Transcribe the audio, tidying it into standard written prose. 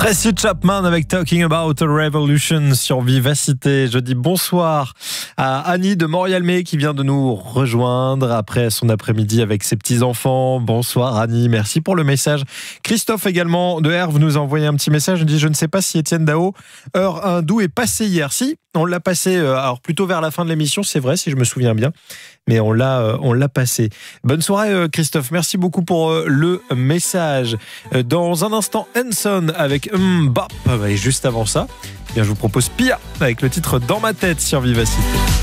Tracy Chapman avec Talking About a Revolution sur Vivacité. Je dis bonsoir à Annie de Montréal-May qui vient de nous rejoindre après son après-midi avec ses petits-enfants. Bonsoir Annie, merci pour le message. Christophe également de Herve nous a envoyé un petit message. Il dit: je ne sais pas si Étienne Dao, heure hindoue, est passé hier. Si, on l'a passé, alors plutôt vers la fin de l'émission, c'est vrai, si je me souviens bien. Mais on l'a passé. Bonne soirée Christophe, merci beaucoup pour le message. Dans un instant, Hanson avec Bop. Et juste avant ça, eh bien, je vous propose Pia avec le titre Dans ma tête sur Vivacité.